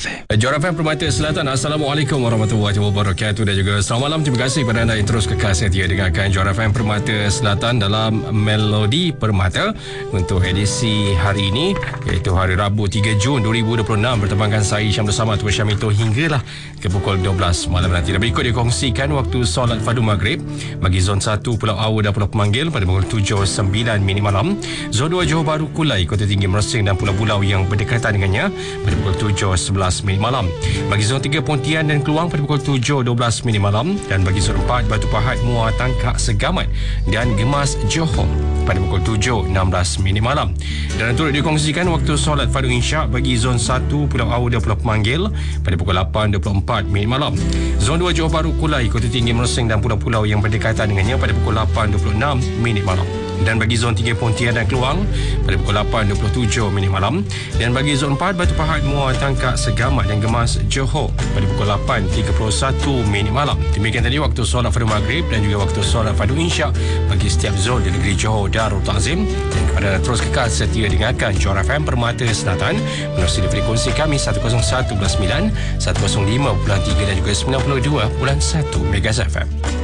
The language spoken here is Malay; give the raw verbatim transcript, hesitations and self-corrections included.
F M. Johor F M Permata Selatan. Assalamualaikum warahmatullahi wabarakatuh dan juga selamat malam. Terima kasih kepada anda yang terus kekal setia dengarkan Johor F M Permata Selatan dalam Melodi Permata untuk edisi hari ini, iaitu hari Rabu tiga Jun dua ribu dua puluh enam. Bertembangkan saya Syam bersama Tuan Syamito hinggalah ke pukul dua belas malam nanti. Dan berikut dikongsikan waktu solat Fardu Maghrib bagi Zon satu Pulau Awu dan Pulau Pemanggil pada pukul tujuh sembilan minit malam. Zon dua Johor Bahru Kulai, Kota Tinggi Mersing dan pulau-pulau yang berdekatan dengannya pada pukul tujuh sebelas minit malam. Bagi Zon tiga Pontian dan Keluang pada pukul tujuh dua belas minit malam. Dan bagi Zon empat Batu Pahat, Muar, Tangkak, Segamat dan Gemas Johor pada pukul tujuh enam belas minit malam. Dan turut dikongsikan waktu solat Fardu Insya' bagi Zon satu Pulau Awu dan Pulau Pemanggil pada pukul lapan dua puluh empat minit malam. Zon dua Johor Bahru Kulai, Kota Tinggi Mersing dan pulau-pulau yang berdekatan dengannya pada pukul lapan dua puluh enam minit malam. Dan bagi Zon tiga Pontian dan Keluang pada pukul lapan dua puluh tujuh minit malam. Dan bagi Zon empat Batu Pahat, Muar, Tangkak, Segamat dan Gemas Johor pada pukul lapan tiga puluh satu minit malam. Demikian tadi waktu solat Fardu Maghrib dan juga waktu solat Fardu Insya' bagi setiap zon di negeri Johor Darul Ta'zim. Dan kepada anda terus kekal setia dengarkan Johor F M Permata Selatan menerusi frekuensi kami seratus satu perpuluhan sembilan, seratus lima perpuluhan tiga dan juga sembilan puluh dua perpuluhan satu Megas F M.